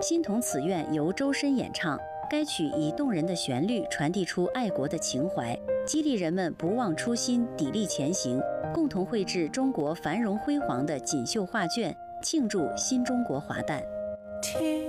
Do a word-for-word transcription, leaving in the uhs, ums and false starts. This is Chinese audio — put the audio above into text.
心同此愿由周深演唱，该曲以动人的旋律传递出爱国的情怀，激励人们不忘初心，砥砺前行，共同绘制中国繁荣辉煌的锦绣画卷，庆祝新中国华诞。